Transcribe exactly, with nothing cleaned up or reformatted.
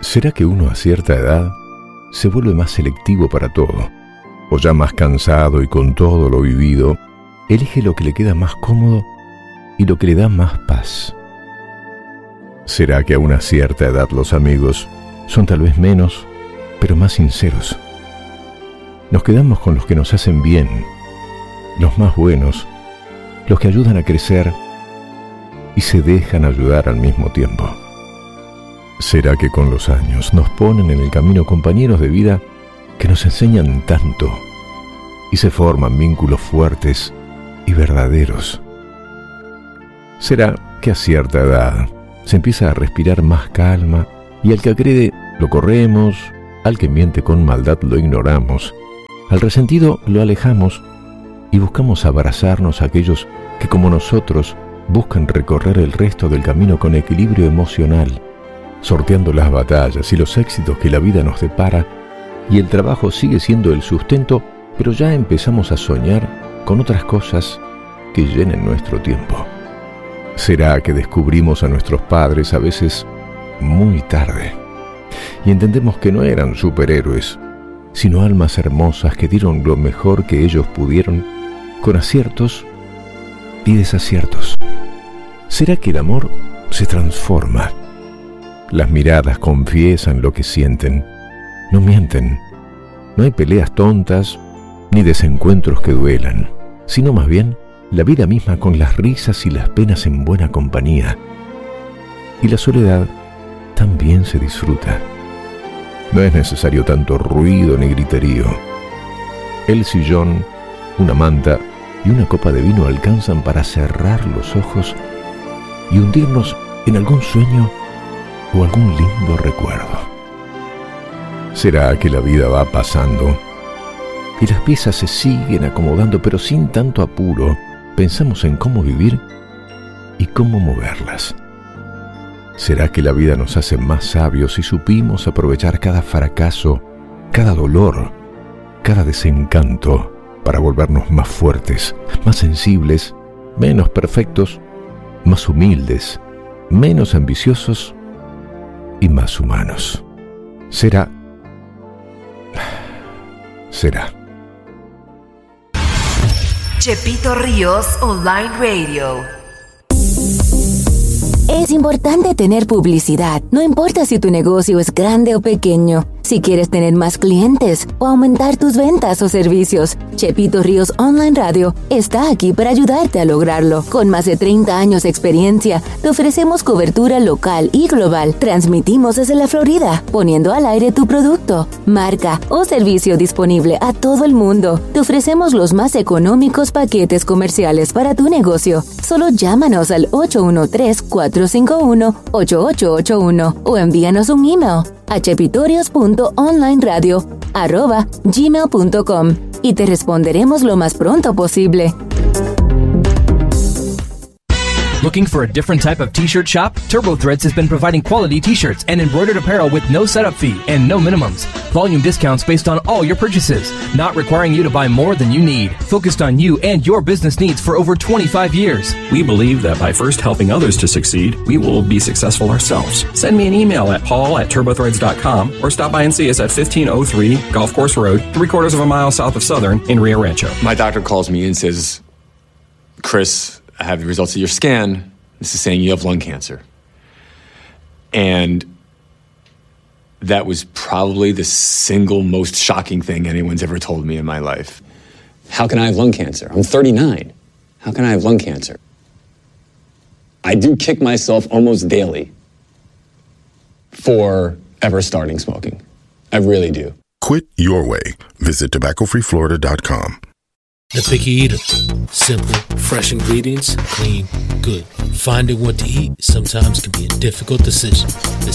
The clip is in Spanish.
¿Será que uno a cierta edad se vuelve más selectivo para todo? O ya más cansado y con todo lo vivido, elige lo que le queda más cómodo y lo que le da más paz. ¿Será que a una cierta edad los amigos son tal vez menos, pero más sinceros? Nos quedamos con los que nos hacen bien, los más buenos, los que ayudan a crecer y se dejan ayudar al mismo tiempo. ¿Será que con los años nos ponen en el camino compañeros de vida que nos enseñan tanto y se forman vínculos fuertes y verdaderos? ¿Será que a cierta edad se empieza a respirar más calma y al que agrede lo corremos, al que miente con maldad lo ignoramos, al resentido lo alejamos y buscamos abrazarnos a aquellos que como nosotros buscan recorrer el resto del camino con equilibrio emocional, sorteando las batallas y los éxitos que la vida nos depara, y el trabajo sigue siendo el sustento, pero ya empezamos a soñar con otras cosas que llenen nuestro tiempo? ¿Será que descubrimos a nuestros padres a veces muy tarde y entendemos que no eran superhéroes, sino almas hermosas que dieron lo mejor que ellos pudieron, con aciertos y desaciertos? ¿Será que el amor se transforma? Las miradas confiesan lo que sienten, no mienten. No hay peleas tontas ni desencuentros que duelan, sino más bien la vida misma con las risas y las penas en buena compañía. Y la soledad también se disfruta. No es necesario tanto ruido ni griterío. El sillón, una manta y una copa de vino alcanzan para cerrar los ojos y hundirnos en algún sueño o algún lindo recuerdo. ¿Será que la vida va pasando y las piezas se siguen acomodando, pero sin tanto apuro pensamos en cómo vivir y cómo moverlas? ¿Será que la vida nos hace más sabios si supimos aprovechar cada fracaso, cada dolor, cada desencanto para volvernos más fuertes, más sensibles, menos perfectos, más humildes, menos ambiciosos y más humanos? ¿Será? ¿Será? Chepito Ríos Online Radio. Es importante tener publicidad, no importa si tu negocio es grande o pequeño. Si quieres tener más clientes o aumentar tus ventas o servicios, Chepito Ríos Online Radio está aquí para ayudarte a lograrlo. Con más de treinta años de experiencia, te ofrecemos cobertura local y global. Transmitimos desde la Florida, poniendo al aire tu producto, marca o servicio disponible a todo el mundo. Te ofrecemos los más económicos paquetes comerciales para tu negocio. Solo llámanos al ocho uno tres, cuatro cinco uno, ocho ocho ocho uno o envíanos un email a chepitorios punto online radio arroba gmail punto com y te responderemos lo más pronto posible. Looking for a different type of t-shirt shop? TurboThreads has been providing quality t-shirts and embroidered apparel with no setup fee and no minimums. Volume discounts based on all your purchases, not requiring you to buy more than you need. Focused on you and your business needs for over twenty-five years. We believe that by first helping others to succeed, we will be successful ourselves. Send me an email at paul at turbothreads dot com or stop by and see us at fifteen oh three Golf Course Road, three quarters of a mile south of Southern in Rio Rancho. My doctor calls me and says, Chris, I have the results of your scan. This is saying you have lung cancer. And that was probably the single most shocking thing anyone's ever told me in my life. How can I have lung cancer? I'm thirty-nine. How can I have lung cancer? I do kick myself almost daily for ever starting smoking. I really do. Quit your way. Visit tobacco free florida dot com. The Picky Eater. Simple, fresh ingredients, clean, good. Finding what to eat sometimes can be a difficult decision. The